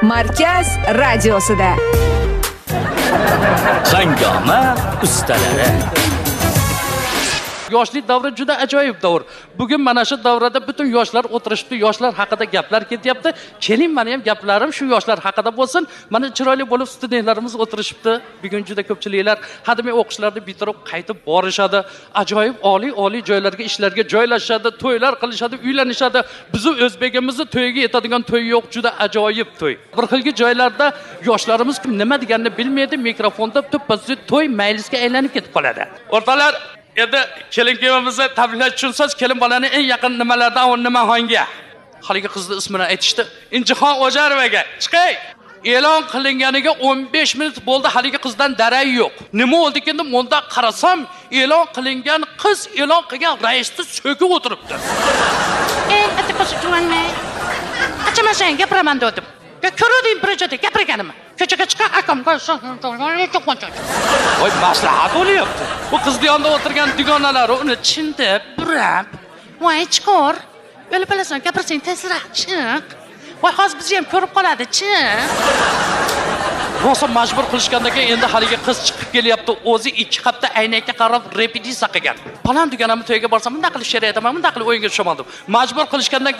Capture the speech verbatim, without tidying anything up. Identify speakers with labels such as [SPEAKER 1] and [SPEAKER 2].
[SPEAKER 1] Markaz radiosida.
[SPEAKER 2] Hangoma ustalari. Yoshlik davri juda ajoyib davr. Bugun mana shu davrada butun yoshlar o'tirishibdi, yoshlar haqida gaplar ketyapti. Keling, meni ham gaplarim shu yoshlar haqida bo'lsin. Mana chiroyli bo'lib studentlarimiz o'tirishibdi. Bugun juda ko'pchiliklar hademay o'qishlarni bitirib qaytib borishadi. Ajoyib oliy oliy joylarga, ishlarga joylashadi, to'ylar qilishadi, uylanishadi. Bizni o'zbegimizning to'yiga yetadigan to'y yo'q, juda ajoyib to'y. Bir xilgi joylarda yoshlarimiz nima deganini bilmaydi, mikrofonda to'ppasi to'y maylisga aylanib ketib qoladi. O'rtalar endi kelin-kuyovimizni tabriklash uchun so'z kelin bolani eng yaqin nimalardan u nima xonga. Haligi qizning ismini aytishdi. Injixon O'jarovaga. Chiqay. E'lon qilinganiga o'n besh minut bo'ldi, haligi qizdan daray yo'q. Nima bo'ldi endi? Munda qarasam, e'lon qilingan qiz e'lon qilgan raisni so'kib o'tiribdi.
[SPEAKER 3] Ey, ataqasi tuvanmay. Qachaman sen gapiraman dedim. Ko'rdim birjada gapirganimni. Ko'chaga chiqqan akamga
[SPEAKER 2] voy maslahat bo'lyapti. Bu qizni yonida o'tirgan dugonalari uni chindib, burab,
[SPEAKER 3] voy chiqor. O'lib bilasan, gapirsang tezroq chiq. Voy hozir bizni ham ko'rib qoladi, chiq.
[SPEAKER 2] Rosa majbur qilishgandan keyin endi haligi qiz chiqib kelyapti. O'zi ikki hafta aynakka qarab repetitsiya qilgan. Falan deganimni to'yga borsam, bunday qilib she'r aytaman, bunday qilib o'yinga tushaman deb. Majbur qilishgandan